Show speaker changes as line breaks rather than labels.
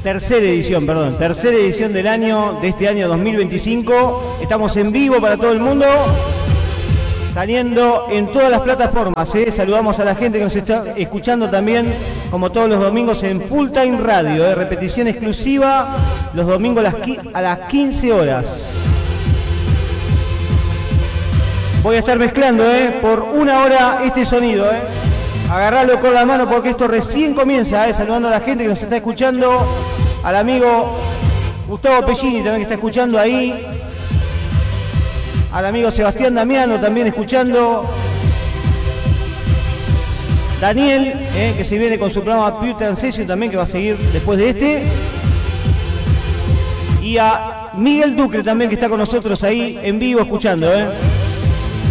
tercera edición del año, de este año 2025. Estamos en vivo para todo el mundo, saliendo en todas las plataformas. Saludamos a la gente que nos está escuchando también, como todos los domingos, en Full Time Radio. Repetición exclusiva los domingos a las 15 horas. Voy a estar mezclando por una hora este sonido. Agarralo con la mano porque esto recién comienza. Saludando a la gente que nos está escuchando. Al amigo Gustavo Pellini también que está escuchando ahí. Al amigo Sebastián Damiano también escuchando. Daniel, que se viene con su programa Pure Transition también, que va a seguir después de este. Y a Miguel Ducre también, que está con nosotros ahí en vivo escuchando.